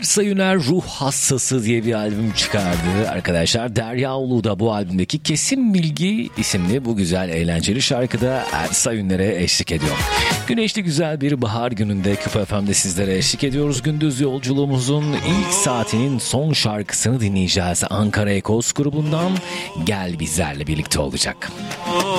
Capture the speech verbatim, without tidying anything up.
Ersa Üner Ruh Hastası diye bir albüm çıkardı arkadaşlar. Derya Ulu da bu albümdeki Kesin Bilgi isimli bu güzel eğlenceli şarkıda Ersa Üner'e eşlik ediyor. Güneşli güzel bir bahar gününde Küpa F M'de sizlere eşlik ediyoruz. Gündüz yolculuğumuzun ilk saatinin son şarkısını dinleyeceğiz. Ankara Ekos grubundan Gel Bizlerle birlikte olacak.